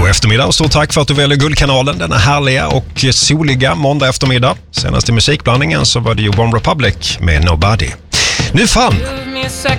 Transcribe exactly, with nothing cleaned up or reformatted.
God eftermiddag och stort tack för att du väljer Guldkanalen denna härliga och soliga måndag eftermiddag. Senast i musikblandningen så var det ju One Republic med Nobody. Nu fan!